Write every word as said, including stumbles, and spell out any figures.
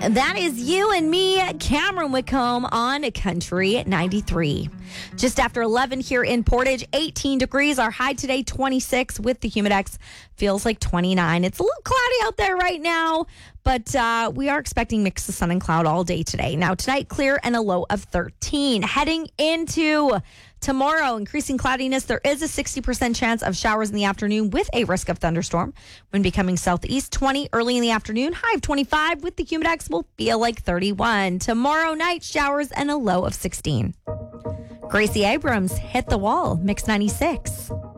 That is you and me, Cameron Whitcomb on Country ninety-three. Just after eleven here in Portage, eighteen degrees. Our high today, twenty-six with the Humidex. Feels like twenty-nine. It's a little cloudy out there right now, but uh, we are expecting mix of sun and cloud all day today. Now, tonight, clear and a low of thirteen. Heading into tomorrow, increasing cloudiness. There is a sixty percent chance of showers in the afternoon with a risk of thunderstorm. Wind becoming southeast, twenty early in the afternoon. High of twenty-five with the Humidex will feel like thirty-one. Tomorrow night, showers and a low of sixteen. Gracie Abrams hit the wall, Mix ninety-six.